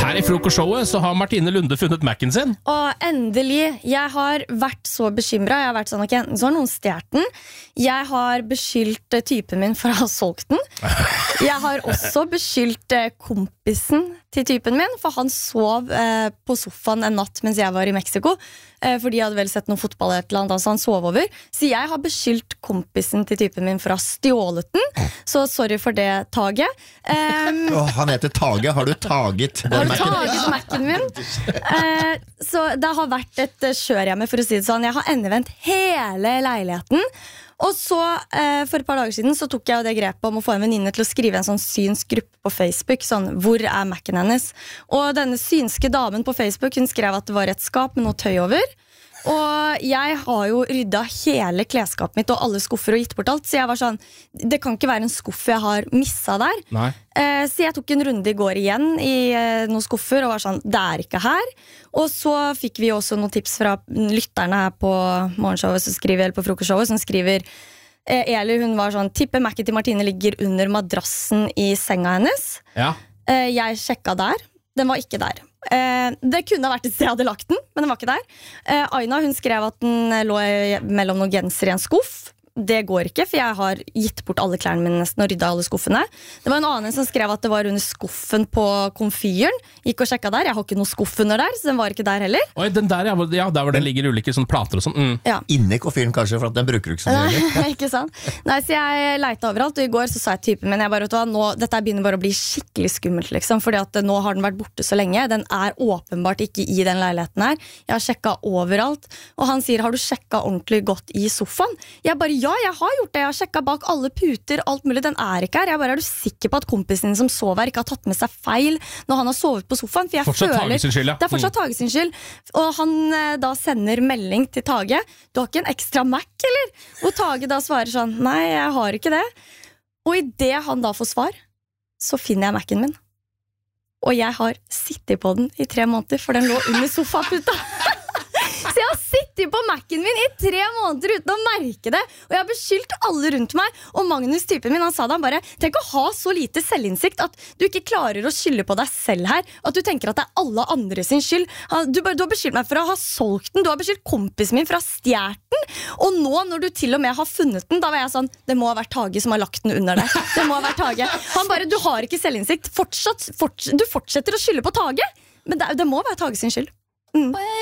Her I frokostshowet så har Martine Lunde funnet Mac'en sin. Og endelig, jeg har vært så bekymret. Jeg har vært sånn, ok, enten så har noen stjert den. Jeg har beskyldt typen min for å ha solgt den. Jeg har også beskyldt kompisen til typen min, for han sov på sofaen en natt mens jeg var I Mexico. Fordi jeg hadde vel sett noe fotball eller annet, så han sov over. Så jeg har beskyldt kompisen til typen min for å ha stjålet den. Så sorry for det, Tage. Han heter Tage, har du taget den Har du Mac'en? taget Mac'en min? Så det har vært et kjør hjemme, for å si det sånn. Jeg har endevendt hele leiligheten. Og så, for et par dager siden, så tok jeg jo det grepet om å få en venninne til å skrive en sånn synsk gruppe på Facebook, sånn, hvor Mac'en hennes? Og denne synske damen på Facebook, hun skrev at det var et skap med noe tøy over. Og jeg har jo ryddet hele klesskapet mitt og alle skuffer og gitt bort alt. Så jeg var sånn, det kan ikke være en skuff jeg har misset der. Nei. Så jeg tok en runde I går igjen I noen skuffer og var sånn, det ikke her. Og så fikk vi også noen tips fra lytterne her på morgenshowet som skriver, eller på frokostshowet, som skriver Eli, hun var sånn, tipper Mac'en til Martine ligger under madrassen I senga hennes. Ja. Jeg sjekket der, den var ikke der. Det kunne ha vært et sted jeg hadde lagt den, men den var ikke der. Aina, hun skrev at den lå mellom noen genser I en skuff. Det går ikke, for jeg har gitt bort alle klærne mine nesten og ryddet alle skuffene. Det var en annen som skrev at det var under skuffen på komfyren. Gikk og sjekket der, jeg har ikke noe skuff under der, så den var ikke der heller. Oi, den der, ja, der hvor det ligger ulike sånne plater og sånn. Ja. Inne I kofferen kanskje, for at den bruker du ikke så mye. Ikke sant? Nei, så jeg letet overalt, og I går så sa jeg typen min, jeg bare, vet du hva, nå, dette begynner bare å bli skikkelig skummelt, liksom, fordi at nå har den vært borte så lenge, den åpenbart ikke I den leiligheten her, jeg har sjekket overalt, og han sier, har du sjekket ordentlig godt I sofaen? Jeg bare, ja, jeg har gjort det, jeg har sjekket bak alle puter, alt mulig, den ikke her, jeg bare, er du sikker på at kompisen din som sover ikke har tatt med seg feil når han har sovet på sofaen? For jeg Fortsatt føler, Tage sin skyld, ja. Det fortsatt Tage sin skyld, og han da sender melding til Tage, du har ikke en ekstra Mac, eller? Og Tage da svarer sånn, nei, jeg har ikke det. Og I det han da får svar, så finner jeg Mac'en min. Og jeg har sittet på den I 3 måneder, for den lå under sofaputa. Så jeg har sittet på Mac'en min I 3 måneder uten å merke det. Og jeg har beskyldt alle rundt meg. Og Magnus, typen min, han sa det, han bare, tenk å ha så lite selvinnsikt at du ikke klarer å skylde på deg selv her. At du tenker at det alle andre sin skyld. Du har beskyldt meg for å ha solgt den, du har beskyldt kompisen min for å ha stjert den. Og nå, når du til og med har funnet den, da var jeg sånn, det må ha vært Tage som har lagt den under deg. Det må ha vært Tage. Han bare, du har ikke selvinnsikt. Du fortsetter å skylde på Tage. Men det må være Tage sin skyld.